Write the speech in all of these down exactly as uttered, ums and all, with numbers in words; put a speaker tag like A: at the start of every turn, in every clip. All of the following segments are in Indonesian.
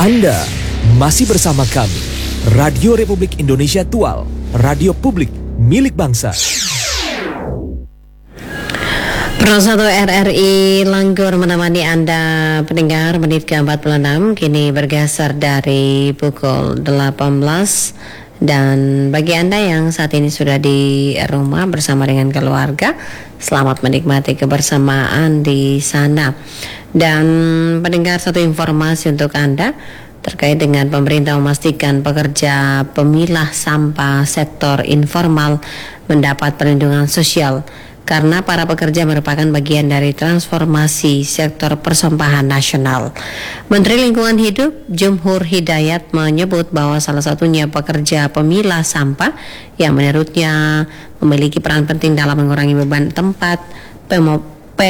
A: Anda masih bersama kami, Radio Republik Indonesia Tual, radio publik milik bangsa.
B: Pro satu R R I Langgur menemani Anda pendengar menit ke empat puluh enam, kini bergeser dari pukul delapan belas. Dan bagi Anda yang saat ini sudah di rumah bersama dengan keluarga, selamat menikmati kebersamaan di sana. Dan pendengar, satu informasi untuk Anda terkait dengan pemerintah memastikan pekerja pemilah sampah sektor informal mendapat perlindungan sosial karena para pekerja merupakan bagian dari transformasi sektor persampahan nasional. Menteri Lingkungan Hidup Jumhur Hidayat menyebut bahwa salah satunya pekerja pemilah sampah yang menurutnya memiliki peran penting dalam mengurangi beban tempat pem-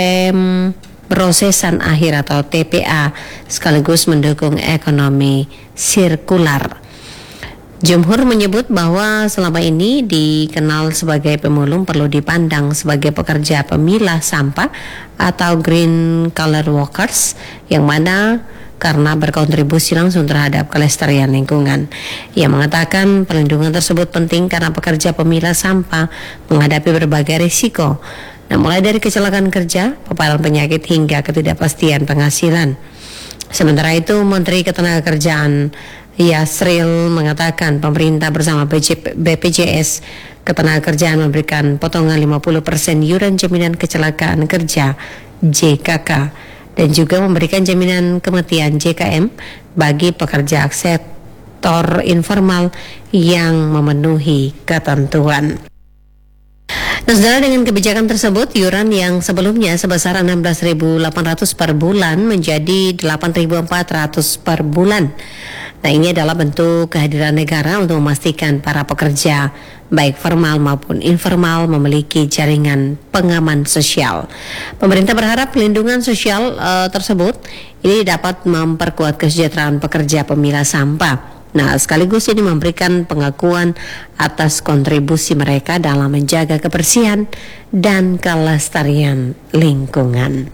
B: pemrosesan akhir atau T P A sekaligus mendukung ekonomi sirkular. Jumhur menyebut bahwa selama ini dikenal sebagai pemulung perlu dipandang sebagai pekerja pemilah sampah atau green collar workers yang mana karena berkontribusi langsung terhadap kelestarian lingkungan. Ia mengatakan perlindungan tersebut penting karena pekerja pemilah sampah menghadapi berbagai risiko, nah, mulai dari kecelakaan kerja, paparan penyakit hingga ketidakpastian penghasilan. Sementara itu, Menteri Ketenagakerjaan Yasril mengatakan pemerintah bersama B P J S Ketenagakerjaan memberikan potongan lima puluh persen iuran jaminan kecelakaan kerja J K K dan juga memberikan jaminan kematian J K M bagi pekerja sektor informal yang memenuhi ketentuan. Nah, saudara, dengan kebijakan tersebut, iuran yang sebelumnya sebesar enam belas ribu delapan ratus per bulan menjadi delapan ribu empat ratus per bulan. Nah, ini adalah bentuk kehadiran negara untuk memastikan para pekerja, baik formal maupun informal, memiliki jaringan pengaman sosial. Pemerintah berharap pelindungan sosial uh, tersebut ini dapat memperkuat kesejahteraan pekerja pemilah sampah. Nah, sekaligus ini memberikan pengakuan atas kontribusi mereka dalam menjaga kebersihan dan kelestarian lingkungan.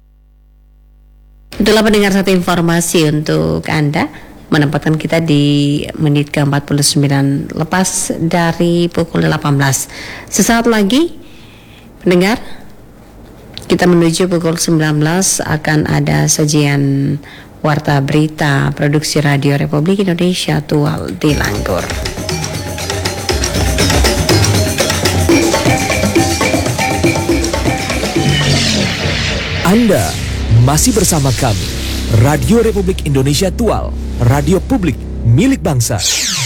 B: Itulah pendengar satu informasi untuk Anda, menempatkan kita di menit ke empat puluh sembilan lepas dari pukul delapan belas. Sesaat lagi, pendengar, kita menuju pukul sembilan belas akan ada sajian Warta Berita Produksi Radio Republik Indonesia Tual di Langgur.
A: Anda masih bersama kami, Radio Republik Indonesia Tual, radio publik milik bangsa.